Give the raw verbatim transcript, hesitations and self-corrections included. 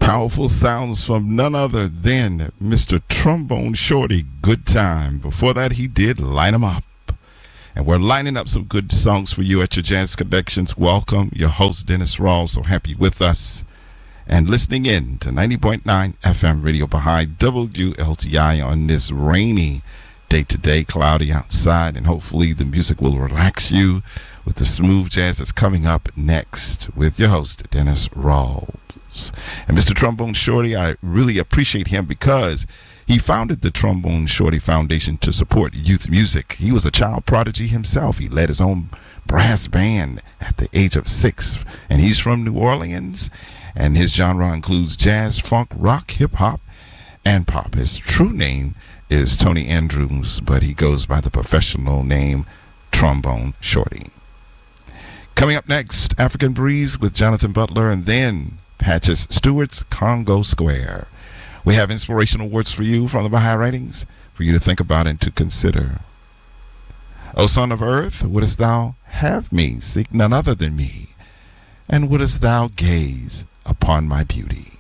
Powerful sounds from none other than Mister Trombone Shorty, Good Time. Before that, he did Line 'em Up. And we're lining up some good songs for you at your Jazz Connections. Welcome, your host, Dennis Rawls. So happy you're with us and listening in to ninety point nine F M Radio Baha'i W L T I on this rainy day-to-day, cloudy outside. And hopefully the music will relax you with the smooth jazz that's coming up next with your host, Dennis Rawls. And Mister Trombone Shorty, I really appreciate him because he founded the Trombone Shorty Foundation to support youth music. He was a child prodigy himself. He led his own brass band at the age of six, and he's from New Orleans, and his genre includes jazz, funk, rock, hip-hop, and pop. His true name is Tony Andrews, but he goes by the professional name Trombone Shorty. Coming up next, African Breeze with Jonathan Butler, and then Patches Stewart's Congo Square. We have inspirational words for you from the Baha'i writings for you to think about and to consider. O son of earth, wouldest thou have me seek none other than me? And wouldest thou gaze upon my beauty?